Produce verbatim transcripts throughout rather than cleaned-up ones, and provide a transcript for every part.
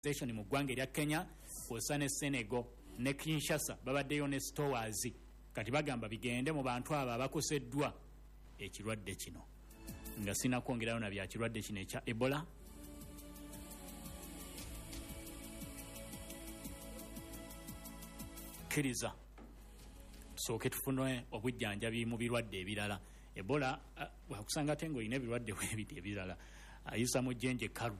station mu ggwanga erya Kenya kw'ossa ne Senegal ne Kinshasa babaddeyo ne stores kati bagamba bigende mu bantu abo abakoseddwa ekirwadde kino nga sinakwongerayo na bya kirwadde kino ekya Ebola. Kiriza sooke tufune obujjanjabi mu birwadde ebirala. Ebola wakusanga tengo ine birwadde webiti ebirala ayisa mu jjenje kalu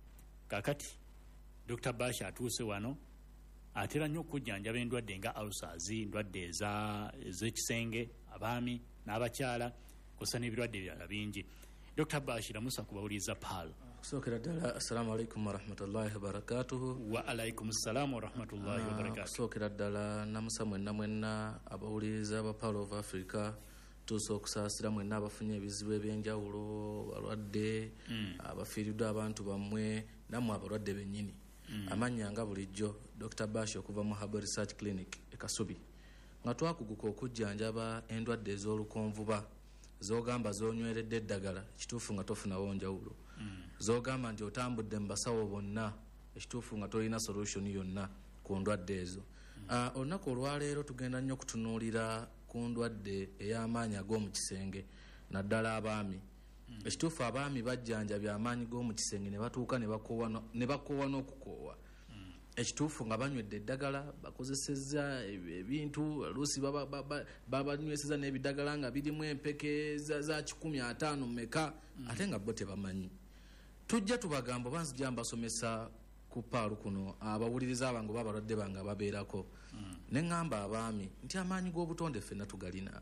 kakati Doctor Basha atuuse wano atera nnyo okujjanjaba endwadde nga ulcers, endwadde eza ez'ekisenge, abaami n'abakyala kosa n'ebirwadde ebirala bingi. Doctor Bashira Musa kubawuliza Paul. Kusokera ddala assalamu alaikum warahmatullahi wabarakatuhu. Wa alaikum assalam warahmatullahi wabarakatuhu. Kusokera ddala namusa mwenna mwenna abawuliza ba Power of Africa tuso okusaasira mwenna abafunye ebizibu ebyenjawulo, balwadde mm. abafiiriddwa abantu bamwe namwe abalwadde bennyini. Mm. Amanya nga bulijjo Doctor Bash okuva mu Herbal Research Clinic e Kasubi nga twakuguka okujjanjaba endwadde ez'olukonvuba zogamba zonyweredde eddagala ekituufu nga tofunawo njawulo. Mm. Zogamba nti otambudde mu basawo bonna ekituufu nga tolina solution yonna ku ndwadde ezo. Mm. Uh, olunaku olwaleero tugenda nnyo okutunuulira ku ndwadde ey'amaanyi ag'omu kisenge naddala abaami. Mm. Ekituufu abaami bajjanjabya amaanyi g'omu kisenge ne batuuka ne bakoowa n'okukoowa. Mm. Ekituufu nga banywedde eddagala bakozesezza ebintu oluusi babanyweseza n'ebidagala nga birimu empeke za kikumi ataano mmeka. Mm. Ate nga bo tebamanyi. Tujja tubagamba banzija mbasomesa ku paalu kuno abawuliriza abange oba abalwadde bange ababeerako. Mm. Ne ŋŋamba abaami nti amaanyi g'obutonde ffenna tugalina.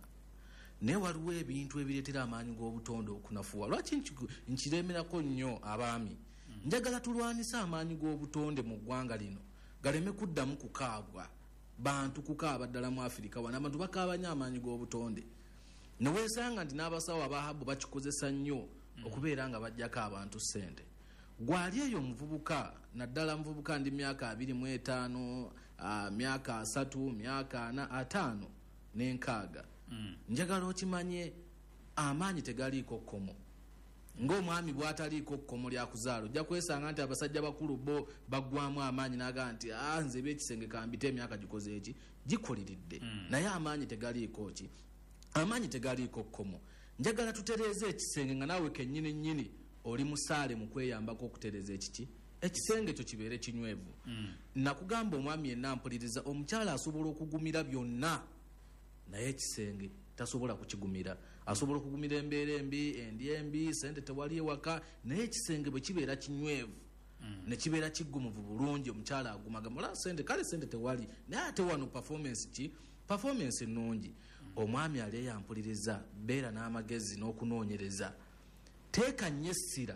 Ne waliwo ebintu ebireetera amaanyi g'obutonde okunafuwa. Lwaki nkiremerako nnyo abaami? Mm. Njagala tulwanisa amaanyi g'obutonde mu ggwanga lino galeme kuddamu kukaabwa bantu kukaaba ddala mu Afirika wana abantu bakaaba nnyo amaanyi g'obutonde. Ne weesanga nti n'abasawo abahabu bakikozesa nnyo mm. okubeera nga bajjako abantu ssente. Gwali eyo omuvubuka naddala muvubuka ndi myaka abiri mu etaano, uh, myaka asatu, myaka ana, ataano n'enkaaga. Mm. Njagala okimanye amaanyi tegaliiko kkomo. Ng'omwami bw'ataliiko kkomo lya kuzaala ojja kwesanga nti abasajja bakulu bo baggwamu amaanyi n'aga nti ah, nze by'ekisenge kambite emyaka gikoze eki gikoliridde. Mm. Naye amaanyi tegaliiko ki? Amaanyi tegaliiko kkomo. Njagala tutereeze ekisenge nga naawe kennyini nnyini oli musaale mu kweyambako okutereeza ekiki ekisenge kyo kibeere kinywevu. Mm. Nakugamba omwami yenna mpuliriza omukyala asobola okugumira byonna naye ekisenge tasobola kukigumira. Asobola okugumira embeera embi, endi embi, sente tewali ewaka, naye ekisenge bwe kibeera kinywevu mm. ne kibeera kiggumuvu bulungi omukyala agumagama sente kale sente tewali naye ate wano performance ki performance ennungi. Mm. Omwami ali yampuliriza beera n'amagezi n'okunoonyereza. Teeka nnyo essira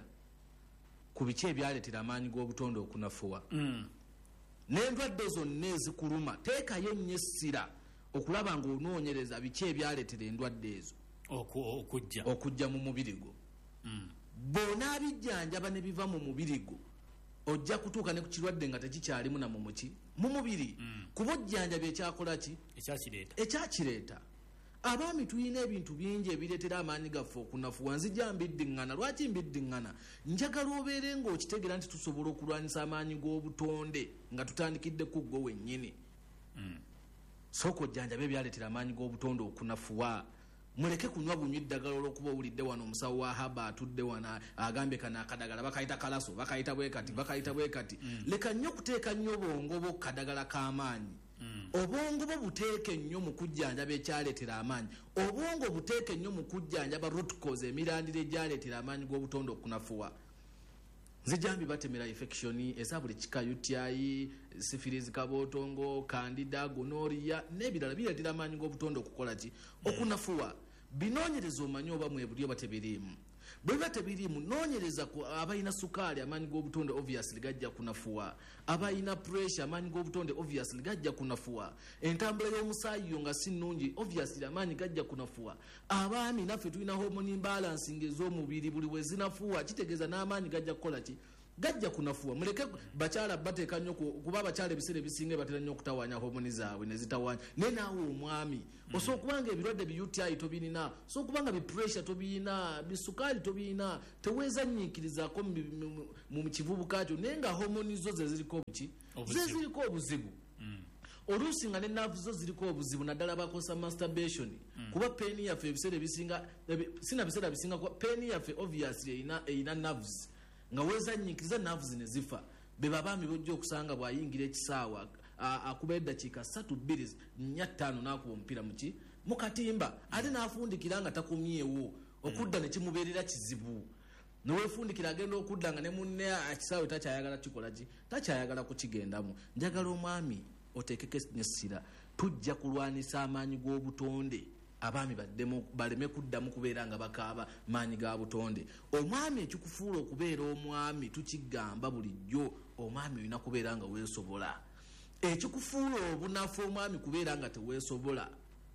ku biki ebyaleetera amaanyi g'obutonde okunafuwa. Mm. N'endwadde zonna ezikuluma teekayo nnyo essira okulaba ng'onoonyereza biki ebyaleetera endwadde ezo okujja okujja mu mubiri gwo. Mm. Bw'onaabijjanjaba ne biva mu mubiri gwo ojja kutuuka ne ku kirwadde nga tekikyalimu na mu muki mu mubiri. Mm. Kuba ojjanjaba ekyakola ki ekyakireeta ekyakireeta. Abaami tulina ebintu bingi ebireetera amaanyi gaffe okunafuwa. Nzija mbiddiŋŋana. Lwaki mbiddiŋŋana? Njagala obeere ng'okitegeera nti tusobola okulwanyisa amaanyi g'obutonde nga tutandikidde ku ggwe wennyini. Mm. Sooka ojjanjaba ebyaleetera amaanyi g'obutonde okunafuwa. Muleke kunywa bunywi ddagala olw'okuba owulidde wano omusawo wa haba atudde wano agambye kana akadagala bakayita kalaso bakayita bwe kati bakayita bwe kati. Mm. Leka nnyo kuteeka nnyo bwongo bo kadagala k'amaanyi. Mm. Obwongo bo buteeke nnyo mu kujjanjaba ekyaleetera amaanyi. Obwongo buteeke nnyo mu kujjanjaba root cause emirandira egyaleetera amaanyi g'obutonde okunafuwa. Nzijambi batemera infection eza buli kika U T I, syphilis, kabotongo, candida, gonorrhea n'ebirala bireetera amaanyi g'obutonde okukola ki okunafuwa. Binoonyereza omanyi oba mwebuli oba tebiriimu. Bwe biba tebiriimu noonyereza ku abalina sukaali amaanyi g'obutonde obviously gajja kunafuwa. Abalina pressure amaanyi g'obutonde obviously gajja kunafuwa. Entambula y'omusaayi yo nga si nnungi obviously amaanyi gajja kunafuwa. Abaami naffe tulina hormone imbalancing ez'omubiri buli we zinafuwa kitegeeza n'amaanyi gajja kukola ki gajja kunafuwa muleke bakyala bateeka nnyo kuba abakyala ebiseera ebisinga batera nnyo okutawanya homoni zaabwe ne zitawanya naye naawe omwami osobola okubanga ebirwadde bi U T I tobirina osobola okubanga bi pressure tobirina bisukaali tobirina teweezanyiikirizaako mu kivubuka kyo naye nga homoni zo ze ziriko obuki ze ziriko obuzibu oluusi nga ne naavu zo ziriko obuzibu naddala bakosa masturbation kuba peeni yaffe ebiseera ebisinga sina biseera bisinga peeni yaffe obviously eyina nerves nga weezanyiikiriza naavu zine zifa be babaami bojja okusanga bw'ayingira ekisaawa akuba eddakiika ssatu bbiri nnya ttaano n'akuba omupiira muki mu katimba ate n'afundikira nga takomyewo okudda ne kimubeerera kizibu neweefundikira agenda okudda nga ne munne ekisaawe takyayagala kikola ki takyayagala kukigendamu njagala omwami oteekeko n'essira tujja kulwanisa amaanyi g'obutonde abaami baddemu baleme kuddamu kubeera nga bakaaba maanyi ga butonde omwami ekikufuula okubeera omwami tukigamba bulijjo omwami olina kubeera nga weesobola ekikufuula obunafu omwami kubeera nga teweesobola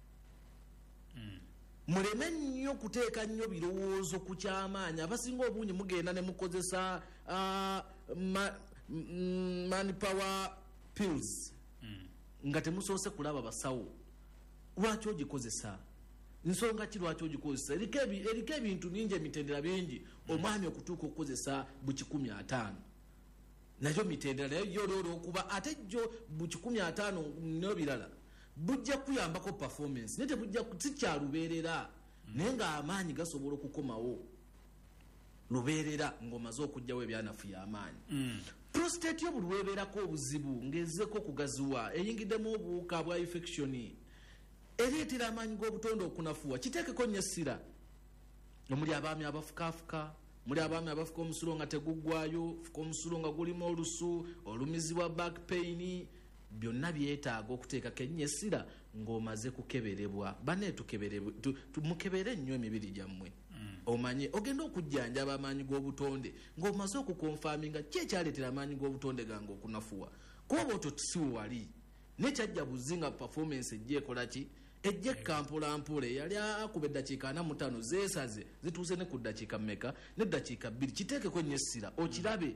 muleme nnyo kuteeka nnyo birowoozo ku kyamaanyi abasinga obungi mugenda ne mukozesa manpower pills nga temusoose kulaba basawo lwaki ogikozesa nsonga ki lwaki ogikozesa eriko ebintu bingi emitendera bingi omwami okutuuka okukozesa bukikumi ataano nayo mitendera naye yoloola okuba ate jjo bukikumi ataano nobirala bujja kuyambako performance naye tebujja sikyalubeerera naye nga amaanyi gasobola okukomawo lubeerera ng'omaze okugjawo ebyanafu y'amaanyi prostate yo buli weebeerako obuzibu ng'ezzeko okugaziwa eyingiddemu obuwuka bwa infection ereetera amaanyi g'obutonde okunafuwa kiteekeko nnyo essira omuli abaami abafukaafuka muli abaami abafuka omusulo nga teguggwayo fuka omusulo nga gulimu olusu olumizibwa back pain byonna byetaaga okuteekako ennyo essira ng'omaze kukeberebwa banne mukebere nnyo emibiri gyammwe omanye ogenda okujjanjaba amaanyi g'obutonde ng'omaze okukonfaminga ki ekyaleetera amaanyi g'obutonde gange okunafuwa kuba otyo tisiwe wali nekyajja buzinga performance ejja ekola ki ejja ekampulampola eyali akuba eddakiika ana mu ttaano zeesaze zituuse ne ku ddakiika mmeka n'eddakiika bbiri kiteekeko ennyo essira okirabe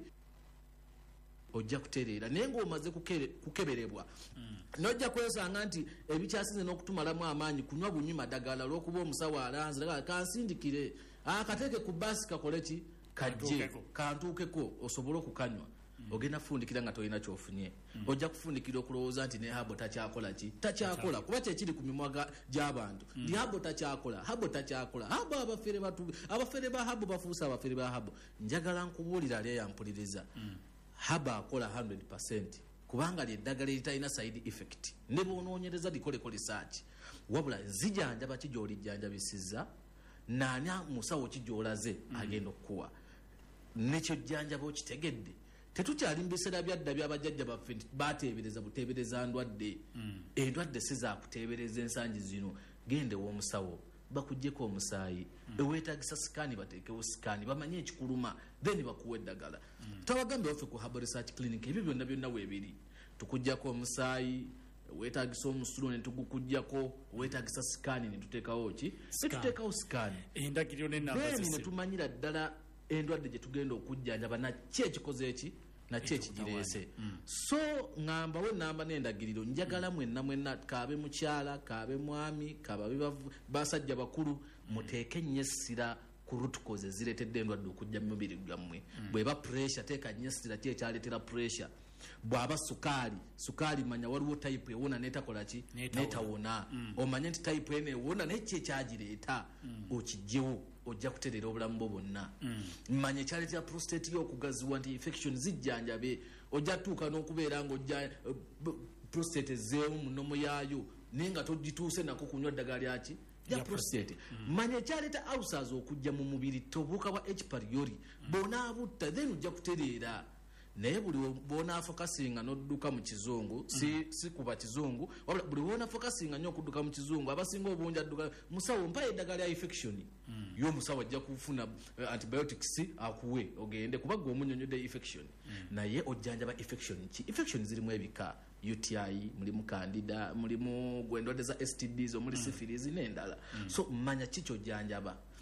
ojja kutereera naye ng'omaze kukeberebwa nojja kwesanga nti ebikyasinze n'okutumalamu amaanyi kunywa bunyuma ddagala olw'okuba omusawo alanze kansindikire akateeke ku baasi kakole ki kajje kantuukeko osobole okukanywa ogenda kufundikira nga tolina kyofunye ojja kufundikira okulowooza nti ne habo takyakola ki takyakola kuba kyekiri ku mimwa gy'abantu ndi habo takyakola habo takyakola habo abafere abafere ba habo bafuusa abafere ba habo njagala nkubuulira leeyampuliriza habo akola one hundred percent kubanga lyeddagala eritalina side effect ne bwonoonyereza likoleko research wabula zijanjaba ki gy'olijjanjabisizza naani musawo ki gy'olaze agenda okukuwa nekyojjanjaba okitegedde tetukyali mu biseera byadda byabajjajja baffe bateebereza buteebereza ndwadde endwadde si zaakuteebereza ensangi zino gende w'omusawo bakuggyeko omusaayi eweetagisa sikaani bateekewo sikaani bamanye ekikuluma then bakuwa eddagala tawagambe waffe ku Herbal Research Clinic ebyo byonna byonna weebiri tukuggyako omusaayi weetagisa omusulo ne tugukuggyako weetagisa sikaani ne tuteekawo ki ne tuteekawo sikaani endagiriro then ne tumanyira ddala endwadde gye tugenda okujjanjaba naki ekikoze eki naki ekigireese so ŋŋambawo ennamba n'endagiriro njagala mwenna mwenna kaabe mukyala kaabe mwami kaabe basajja bakulu muteeke nnyo essira ku rutukoze zireetedde endwadde okujja mu mubiri gwammwe bw'eba pressure teeka nnyo essira ki ekyaleetera pressure bw'aba sukaali sukaali manya waliwo tayipu ewona neetakola ki neetawona omanye nti tayipu eno ewona naye ki ekyagireeta okijjewo ojja kutereera obulamu bwo bwonna manya ekyaleetera prostate yo okugaziwa nti infection zijjanjabe ojja tuuka n'okubeera ng'ojja prostate ezzeemu mu nnomo yaayo naye nga togituuse nako kunywa ddagala lyaki ya prostate manya ekyaleeta ulcers okujja mu mubiri tobuuka bwa H pylori bw'onaabutta then ojja kutereera naye buli bw'onaafokasinga n'odduka mu kizungu si, si kuba kizungu wabula buli bw'onaafokasinga nnyo okudduka mu kizungu abasinga obungi adduka musawo mpayo eddagala lya infection mm. yo omusawo ajja kufuna uh, antibiotics akuwe ogende kuba gwe omunyonyodde infection mm. naye ojjanjaba infection ki infection zirimu ebika U T I mulimu candida mulimu gwendwadde za S T Ds omuli mm. syphilis n'endala mm. so manya ki kyojjanjaba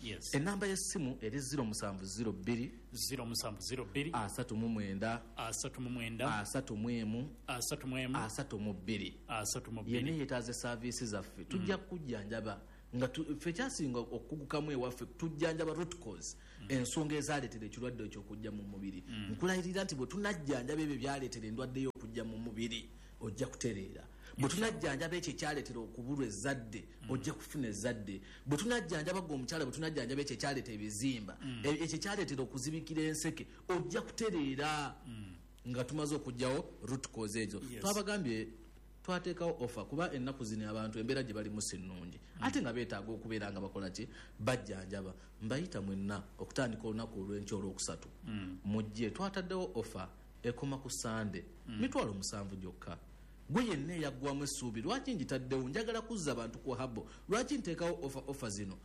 Yes. Enamba y'essimu eri zero musanvu zero bbiri zero musanvu zero bbiri asatu mu mwenda asatu mu mwenda asatu mu emu asatu mu emu asatu mu bbiri. asatu mu Yenna bbiri. yeetaaze saaviisi zaffe tujja kujjanjaba nga ffe kyasinga okugukamu ewaffe tujjanjaba root cause ensonga ezaaleetera ekirwadde ekyokujja mu mubiri. Nkulayirira nti bwe tunajjanjaba ebyo byaleetera endwadde y'okujja mu mubiri ojja kutereera. Bwe tunajjanjaba ekyo ekyaleetera okubulwa ezzadde ojja kufuna ezzadde. Bwe tunajjanjaba gwe omukyala bwe tunajjanjaba ekyo ekyaleetera ebizimba ekyo ekyaleetera okuzibikira enseke ojja kutereera nga tumaze okugyawo root cause ezo. Twabagambye twateekawo offer kuba ennaku zino abantu embeera gye balimu si nnungi ate nga beetaaga okubeera nga bakola ki bajjanjaba. Mbayita mwenna okutandika olunaku olw'enkya olwokusatu mujje twataddewo offer ekoma ku sande mitwalo musanvu gyokka. Gwe yenna eyaggwamu essuubi lwaki njitaddewo njagala kuzza abantu ku habo lwaki nteekawo offer offer zino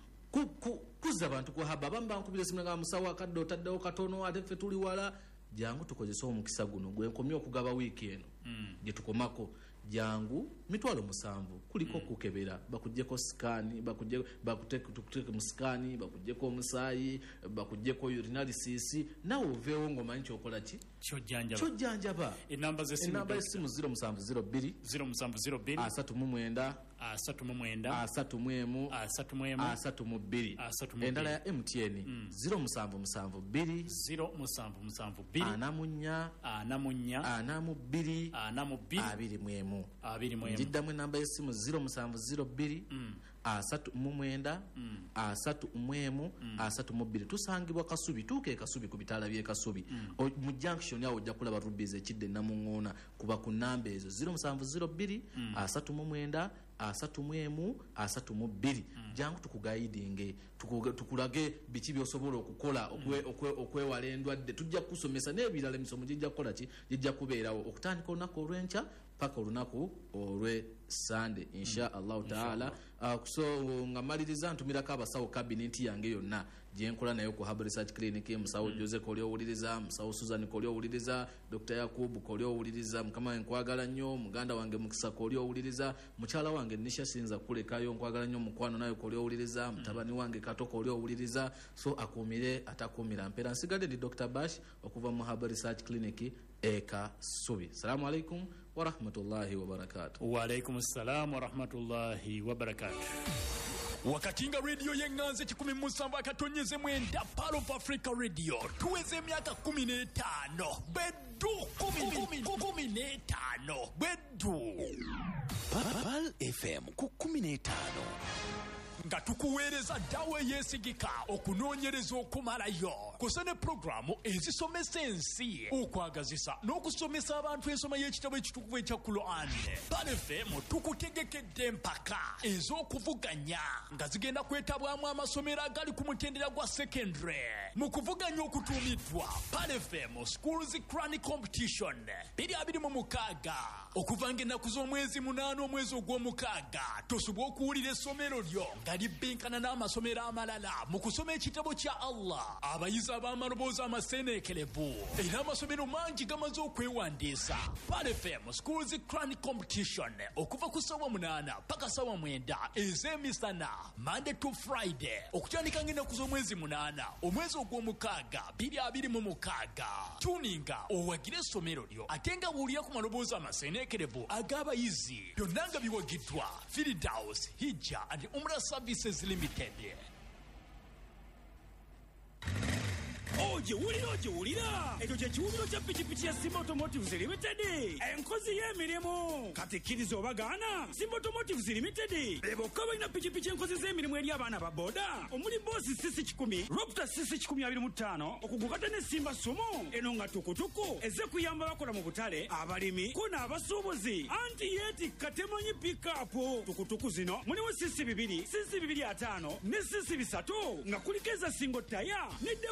kuzza abantu ku habo. Abamu bankubira esimu nga musawo akadde otaddewo katono ate ffe tuli wala. Jangu tukozese omukisa guno gwe nkomye okugaba wiiki eno gye tukomako jangu mitwalo musanvu kuliko okukebera bakuggyeko sikaani bakuteeke mu sikaani bakuggyeko omusaayi bakuggyeko urinalysis nawe oveewo ng'omanyi kyokola ki kyojjanjaba. Enamba y'essimu zero musanvu zero bbiri asatu mu mwenda asatu mu mwenda asatu mu emu asatu mu emu asatu mu bbiri. Endala ya M T N zero musanvu musanvu bbiri zero musanvu musanvu bbiri ana mu nnya ana mu nnya ana mu bbiri ana mu bbiri abiri mu emu. abiri mu emu. Njiddamu enamba y'essimu zero musanvu zero bbiri asatu mu mwenda asatu mu emu asatu mu bbiri. Tusangibwa Kasubi tuuke Kasubi ku bitaala by'e Kasubi mu junction awo ojja kulaba Rubies ekidde Namuŋŋoona kuba ku nnamba ezo zero musanvu zero bbiri asatu mu mwenda asatu mu emu asatu mu bbiri. Jangu tukugayidinge tukulage biki by'osobola okukola okwewala endwadde. Tujja kusomesa n'ebirala emisomo gijja kukola ki gijja kubeerawo okutandika olunaku olw'enkya paka olunaku olwe Sunday insha Allahu taala. So nga maliriza ntumirako abasawo kabineti yange yonna gyenkola nayo ku Herbal Research Clinic. Musawo Jose koli owuliriza, musawo Susan koli owuliriza, Doctor Yakubu koli owuliriza, mukama nkwagala nnyo, muganda wange Mukisa koli owuliriza, mukyala wange Nisha Sinza kulekayo nkwagala nnyo, mukwano nayo koli owuliriza, mutabani wange Kato koli owuliriza. So akumire atakumira mpera nsigadde ndi Doctor Bash okuva mu Herbal Research Clinic eka Subi. Assalamu alaikum wa rahmatullahi wa barakatuh. Wa alaikum assalam wa rahmatullahi wa barakatuh. Wakatinga radio yenganze kikumi musanvu akatonyeze mwenda Pearl of Africa Radio tuweze emyaka kumi n'etaano bedu kumi n'etaano bedu Pearl F M ku kumi n'etaano nga tukuweereza ddawe yeesigika okunoonyereza okumalayo kusene programu ezisomesa ensi okwagazisa n'okusomesa abantu ensoma y'ekitabo ekitukuvu ekya Quran. Pearl F M tukutegekedde empaka ez'okuvuganya nga zigenda kwetabwamu amasomero agali ku mutendera gwa secondary mu kuvuganya okutuumiddwa Pearl F M Schools Quran Competition biri abiri mu mukaaga okuva ng'ennaku z'omwezi munaana omwezi ogw'omukaaga tosobwa okuwulira essomero lyo nga libbinkana n'amasomero amalala mu kusoma ekitabo kya Allah. Abayizi ab'amaloboozi amaseeneekerevu era amasomero mangi gamaze okwewandiisa. Pearl F M Schools Quran Competition okuva ku ssaawa munaana paka ssaawa mwenda ez'emisana Monday to Friday okutandika ng'ennaku z'omwezi munaana omwezi ogw'omukaaga biri abiri mu mukaaga. Tuninga owagire essomero lyo ate nga buulira ku maloboozi amaseeneekerevu ag'abayizi byonna nga biwagiddwa Firdaus Hijja and Umrah Services Limited. Oje wulira oje wulira ekyo kye kiwumiro kya pikipiki ya Simba Automotives Limited enkozi y'emirimu kati kkiriza obagaana. Simba Automotives Limited bebokka balina pikipiki enkozi z'emirimu eri abaana ba boda omuli boosi sisi kikumi Raptor sisi kikumi abiri mu ttaano okugukata ne Simba Sumo eno nga tukutuku eze kuyamba bakola mu butale abalimi ko n'abasuubuzi anti yeetikka temanyi pikapu tukutuku zino mulimu sisi bibiri sisi bibiri ataano ne sisi bisatu nga kuliko eza singo taya ne debo taya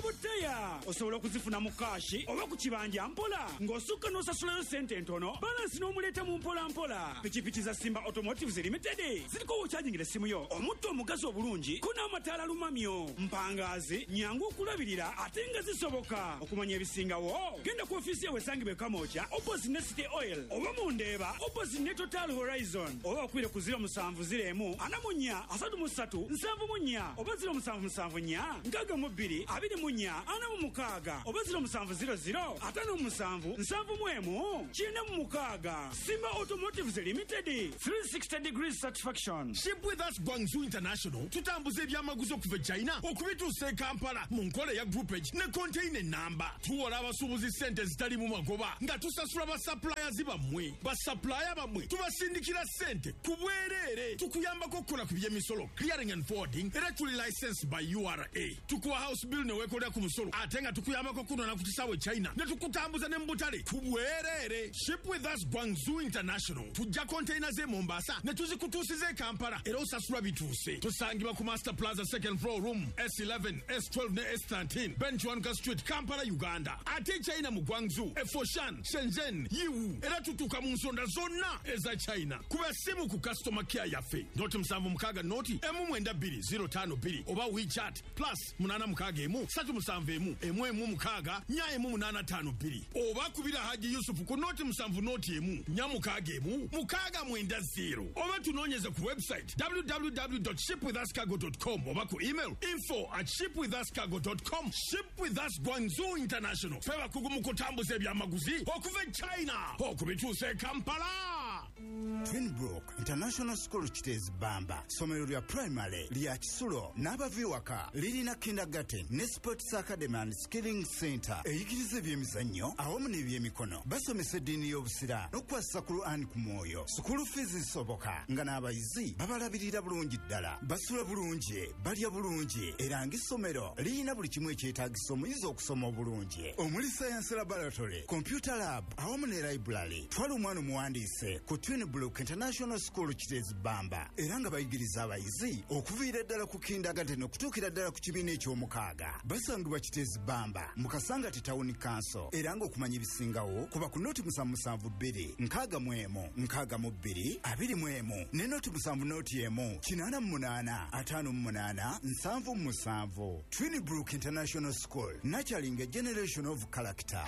zitera osobola okuzifuna mu kashi oba ku kibanja mpola ng'osukka n'osasulayo sente entono balansi n'omuleeta mu mpola mpola. Pikipiki za Simba Automotives Limited ziriko wokyajingira essimu yo omutto omugazi obulungi ko n'amataala lumamyo mpangaazi nyangu okulabirira ate nga zisoboka. Okumanya ebisingawo genda ku ofiisi yawe esangibwa e Kamooja opposite ne City Oil oba mu Ndeeba opposite ne Total Horizon oba okwire ku ziro musanvu ziro emu ana mu nnya asatu mu ssatu nsanvu mu nnya oba ziro musanvu musanvu nnya nkaaga mu bbiri abiri mu nnya ana mu mukaaga oba ziro musanvu ziro ziro ataano mu musanvu nsanvu mu emu kyenda mu mukaaga. Simba Automotives Limited three sixty degrees satisfaction. Ship with us Guangzhou International tutambuza ebyamaguzi okuva China okubituusa e Kampala mu nkola ya groupage ne container namba. Tuwola abasuubuzi ssente zitali mu magoba nga tusasula basuppliers bammwe. Basupplier bammwe tubasindikira ssente ku bwereere. Tukuyambako okukola ku by'emisolo clearing and forwarding era tuli licensed by U R A. Tukuwa house bill ne weekolera ku musolo ate nga tukuyambako kunona ku kisaawe China ne tukutambuza ne mu butale ku bwereere. Ship with us Guangzhou International tujja container ze Mombasa ne tuzikutuusiza e Kampala era osasula bituuse. Tusangibwa ku Master Plaza second floor room S eleven S twelve ne S thirteen Benchwanka Street Kampala Uganda. Ate China mu Guangzhou e Foshan Shenzhen Yiwu era tutuuka mu nsonda zonna eza China. Kuba simu ku customer care yaffe noti musanvu mukaaga noti emu mwenda bbiri zero ttaano bbiri oba WeChat plus munana mukaaga emu ssatu musanvu emu emu emu mukaaga nya emu munaana ttaano bbiri oba kubira Haji Yusufu ku noti musanvu noti emu nya mukaaga emu mukaaga mwenda zero oba tunoonyeze ku website w w w dot ship with us cargo dot com oba ku email info at ship with us cargo dot com. Ship with us Guangzhou International fe bakugu mu kutambuza ebyamaguzi okuva e China okubituusa e Kampala. Twinbrook International School Kitezi Bamba somero lya primary lya Kisulo n'abaviwaka lirina kindergarten ne sports academy and skilling center eyigiriza ebyemizannyo awamu n'ebyemikono. Basomesa eddiini y'obusira n'okukwasisa ku Lw'ani ku Mwoyo. School fees zisoboka nga n'abayizi babalabirira bulungi ddala. Basula bulungi balya bulungi era ng'essomero lirina buli kimu ekyetaagisa omuyizi okusoma obulungi omuli science laboratory computer lab awamu ne library. Twala omwana omuwandiise ku Twinbrook International School Kitezi Bamba era nga bayigiriza abayizi okuviira ddala ku kindergarten okutuukira ddala ku kibiina eky'omukaaga. Basangibwa Kitezi Bamba mu Kasangati Town Council era ng'okumanya ebisingawo kuba ku noti musanvu musanvu bbiri nkaaga mu emu nkaaga mu bbiri abiri mu emu ne noti musanvu noti emu kinaana mu munaana ataano mu munaana nsanvu mu musanvu. Twinbrook International School nurturing a generation of character.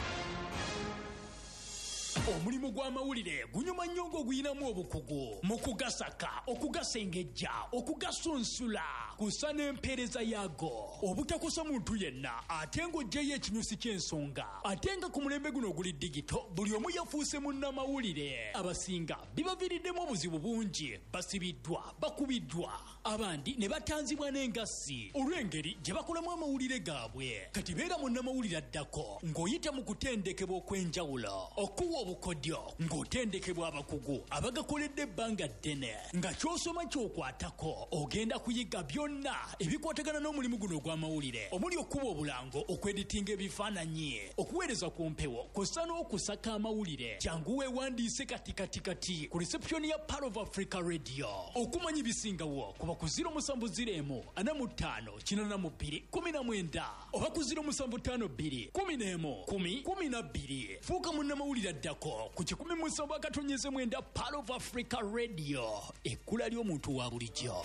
Omulimu gw'amawulire gunyuma nnyo ng'oguyinamu obukugu mu kugasaka okugasengejja okugasunsula kusa n'empeereza yaago obutakosa muntu yenna ate ng'oggyeyo ekinyusi ky'ensonga ate nga ku mulembe guno oguli digito buli omu yafuuse munnamawulire. Abasinga bibaviiriddemu obuzibu bungi basibiddwa bakubiddwa abandi ne batanzibwa n'engassi olw'engeri gye bakolamu amawulire gaabwe. Kati beera munnamawulire addako ng'oyita mu kutendekebwa okw'enjawulo okuwa obukodyo ng'otendekebwa abakugu abagakoledde ebbanga ddene nga ky'osoma ky'okwatako ogenda kuyiga byonna ebikwatagana n'omulimu guno ogw'amawulire omuli okuba obulango okweditinga ebifaananyi okuweereza ku mpewo kw'ossa n'okusaka amawulire. Jangu weewandiise kati kati kati ku reception ya Pearl of Africa Radio. Okumanya ebisingawo kuba ku ziro musanvu ziro emu ana mu ttaano kinaana mu bbiri kumi na mwenda oba ku ziro musanvu ttaano bbiri kumi n'emu kumi kumi na bbiri. Fuuka munnamawulire addako ku kikumi musanvu akatonyeze mwenda Pearl of Africa Radio, ekkula ly'omuntu wa bulijjo.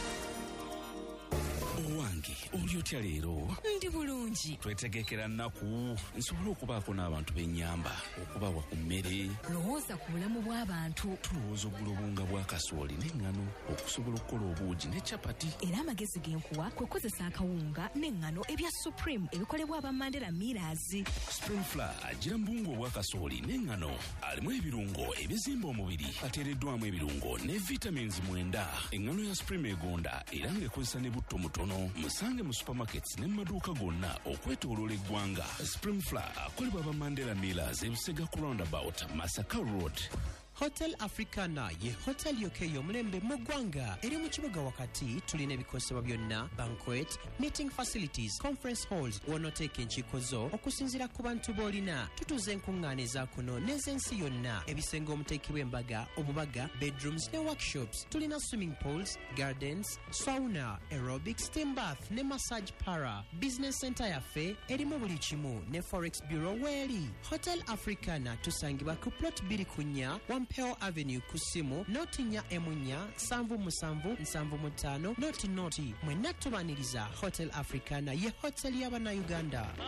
Owange oli otya leero? Ndi bulungi. Twetegekera nnaku nsobole okubaako n'abantu b'ennyamba okubawa ku mmere. Lowooza ku bulamu bw'abantu. Tulowooza oggula obunga bwa kasooli n'eŋŋano okusobola okukola obuugi ne capati. Era amagezi g'enkuwa kwe kukozesa akawunga n'eŋŋano ebya Supreme ebikolebwa aba Mandela Millers. Spring Flour agira mu buwunga obwa kasooli n'eŋŋano alimu ebirungo ebizimba omubiri ateereddwamu ebirungo ne vitamins mwenda. Eŋŋano ya Supreme egonda era ng'ekozesa ne butto mutono. Musange mu supermarkets ne mu maduuka gonna okwetooloola eggwanga. Spring Flour akolebwa aba Mandela Millers ebusega ku roundabout Masaka Road. Hotel Africana ye hotel yokeyo mulembe mu ggwanga eri mu kibuga wakati. Tulina ebikosebwa byonna: banquet, meeting facilities, conference halls w'onooteeka enkiiko zo okusinziira ku bantu b'olina. Tutuuza enkuŋŋaana eza kuno n'ez'ensi yonna, ebisenge omuteekebwa embaga, obubaga, bedrooms ne workshops. Tulina swimming pools, gardens, sauna, aerobic, steam bath ne massage para. Business center yaffe erimu buli kimu ne forex bureau weeri. Hotel Africana tusangibwa ku plot bbiri ku nnya Wampeo Avenue ku ssimu notinya emunya sanvu musanvu nsanvu mu ttaano noti noti. Mwenna tubaniriza Hotel Africana ye hotel y'Abannayuganda.